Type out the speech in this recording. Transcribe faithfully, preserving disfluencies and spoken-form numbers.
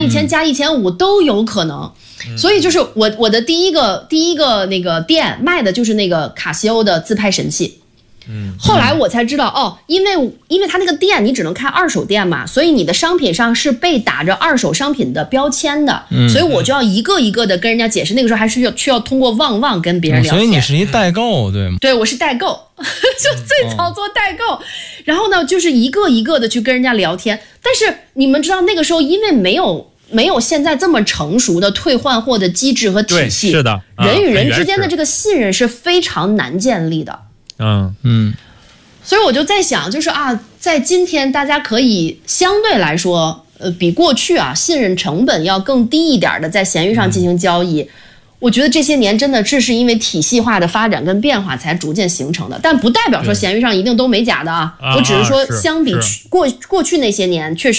一千加一千五都有可能。嗯、所以就是我我的第一个第一个那个店卖的就是那个卡西欧的自拍神器。嗯，后来我才知道哦，因为因为他那个店你只能开二手店嘛，所以你的商品上是被打着二手商品的标签的，嗯、所以我就要一个一个的跟人家解释。那个时候还是要需要通过旺旺跟别人聊天、 嗯。所以你是一代购对吗？ 对，我是代购，就最早做代购，嗯、然后呢就是一个一个的去跟人家聊天。但是你们知道那个时候因为没有。没有现在这么成熟的退换货的机制和体系， 是的， 啊、人与人之间的这个信任是非常难建立的。 嗯嗯， 所以我就在想，就是啊，在今天大家可以相对来说，呃，比过去啊信任成本要更低一点的在闲鱼上进行交易。嗯、我觉得这些年真的这是因为体系化的发展跟变化才逐渐形成的，但不代表说闲鱼上一定都没假的啊。我只是说，相比过过去那些年，确实。